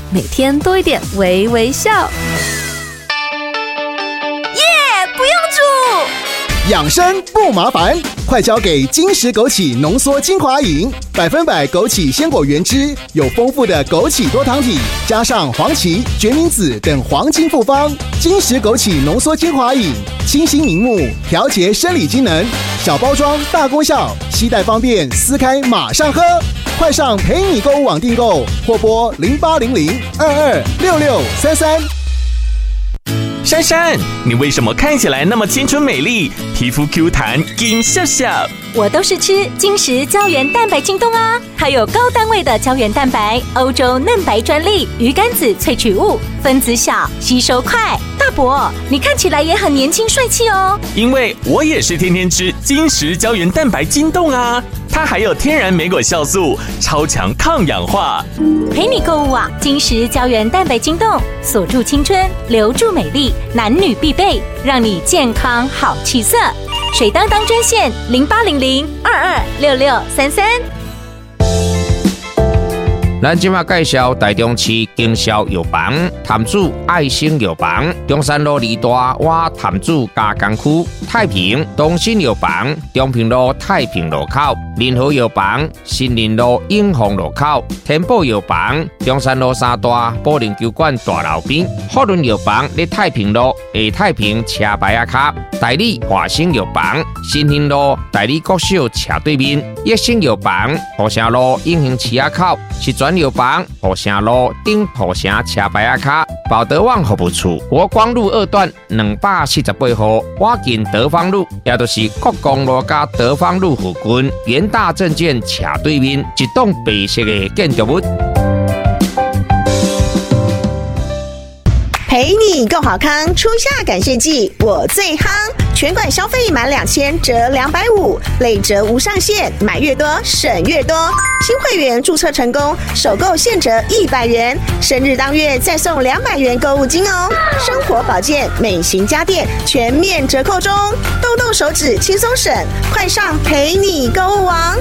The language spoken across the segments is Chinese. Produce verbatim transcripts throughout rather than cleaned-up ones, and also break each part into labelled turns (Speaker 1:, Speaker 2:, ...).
Speaker 1: 每天多一点微微笑。
Speaker 2: 耶，不用煮，
Speaker 3: 养生不麻烦，快交给金石枸杞浓缩精华饮，百分百枸杞鲜果原汁，有丰富的枸杞多糖体，加上黄芪、决明子等黄金复方。金石枸杞浓缩精华饮，清新明目，调节生理机能，小包装大功效，携带方便，撕开马上喝。快上陪你购物网订购，或拨零八零零二二六六三三。
Speaker 4: 珊珊，你为什么看起来那么青春美丽，皮肤 Q 弹，金笑笑？
Speaker 2: 我都是吃金石胶原蛋白晶冻啊，它有高单位的胶原蛋白，欧洲嫩白专利，鱼肝子萃取物，分子小，吸收快。大伯，你看起来也很年轻帅气哦。
Speaker 4: 因为我也是天天吃金石胶原蛋白晶冻啊，它还有天然莓果酵素，超强抗氧化。
Speaker 2: 陪你购物啊，金石胶原蛋白晶冻，锁住青春，留住美丽，男女必备，让你健康好气色。水当当专线零八零零二二六六三三。
Speaker 5: 咱今麦介绍台中市经销药房潭子爱心药房，中山路二大我潭子加工区，太平东新药房中平路太平路口，联合药房新林路永丰路口，天宝药房中山路三大保龄球馆大楼边，福伦药房在太平路下太平车牌仔卡，代理华兴药房新兴路代理国小斜对面，益生药房河城路永兴市仔口，是专药房河城路顶土城车牌仔卡，保德旺服务处国光路二段两百四十八号，我近德芳路，也就是国光路加德芳路附近，元大证券斜对面一栋白色的建筑物。
Speaker 6: 陪你够好康，初夏感谢季我最夯，全馆消费满两千折两百五，累折无上限，买越多省越多。新会员注册成功，首购现折一百元，生日当月再送两百元购物金哦。生活保健、美型家电全面折扣中，动动手指轻松省，快上陪你购物网。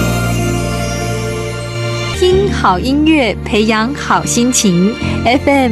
Speaker 1: 听好音乐，培养好心情。F M